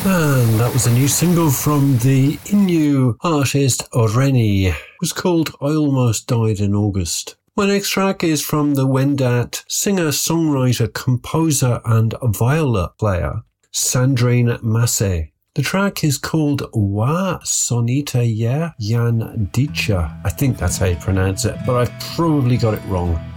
And that was a new single from the Innu artist Rennie. It was called I Almost Died in August. My next track is from the Wendat singer, songwriter, composer and viola player, Sandrine Massé. The track is called Wa Sonita Ye Yan Dicha. I think that's how you pronounce it, but I've probably got it wrong.